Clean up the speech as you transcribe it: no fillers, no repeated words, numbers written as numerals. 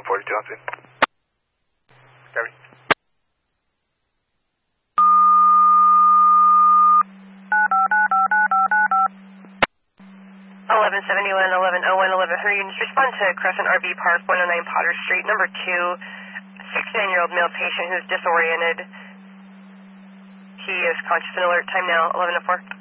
142 on scene. Gary. 1171, 1101, 11 Hurry, just respond to Crescent RV Park, 109 Potter Street, number 2, 69-year-old male patient who's disoriented. He is conscious and alert. Time now, 11:04.